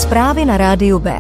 Zprávy na rádiu B.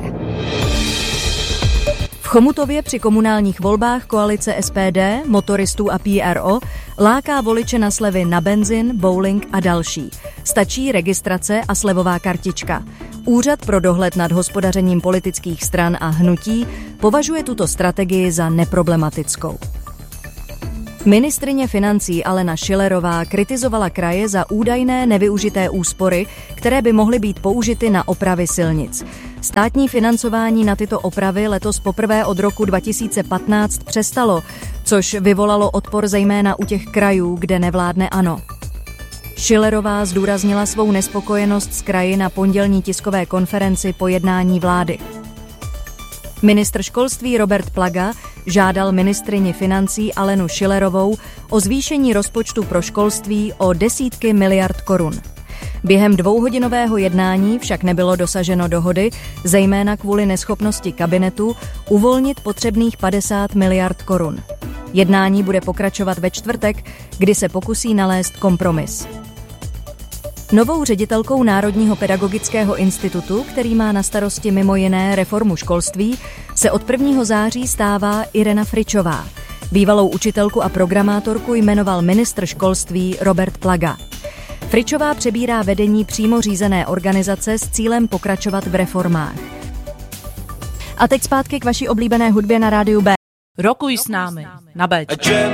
V Chomutově při komunálních volbách koalice SPD, motoristů a PRO láká voliče na slevy na benzin, bowling a další. Stačí registrace a slevová kartička. Úřad pro dohled nad hospodařením politických stran a hnutí považuje tuto strategii za neproblematickou. Ministryně financí Alena Schillerová kritizovala kraje za údajné nevyužité úspory, které by mohly být použity na opravy silnic. Státní financování na tyto opravy letos poprvé od roku 2015 přestalo, což vyvolalo odpor zejména u těch krajů, kde nevládne ANO. Schillerová zdůraznila svou nespokojenost s kraji na pondělní tiskové konferenci po jednání vlády. Ministr školství Robert Plaga žádal ministryni financí Alenu Schillerovou o zvýšení rozpočtu pro školství o desítky miliard korun. Během dvouhodinového jednání však nebylo dosaženo dohody, zejména kvůli neschopnosti kabinetu uvolnit potřebných 50 miliard korun. Jednání bude pokračovat ve čtvrtek, kdy se pokusí nalézt kompromis. Novou ředitelkou Národního pedagogického institutu, který má na starosti mimo jiné reformu školství, se od 1. září stává Irena Fričová. Bývalou učitelku a programátorku jmenoval ministr školství Robert Plaga. Fričová přebírá vedení přímo řízené organizace s cílem pokračovat v reformách. A teď zpátky k vaší oblíbené hudbě na rádiu B. Rokuj s námi na Béčku.